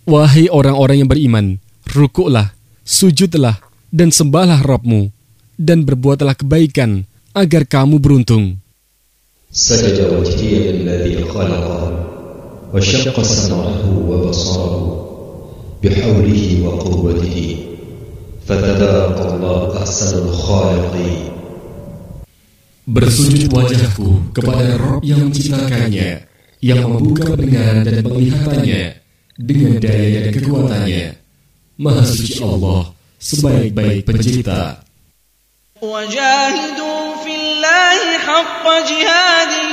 Wahai orang-orang yang beriman, rukuklah, sujudlah, dan sembahlah Rabb-mu, dan berbuatlah kebaikan agar kamu beruntung. سجد وجهي الذي خلقه وشق سمعه وبصره بحوله وقوته فتبارك الله أحسن الخالقين. Bersujud wajahku kepada Rabb yang menciptakannya, yang membuka pendengaran dan penglihatannya dengan daya dan kekuatannya. Maha suci Allah, sebaik-baik pencipta. وجاهدوا في الله حق جهاده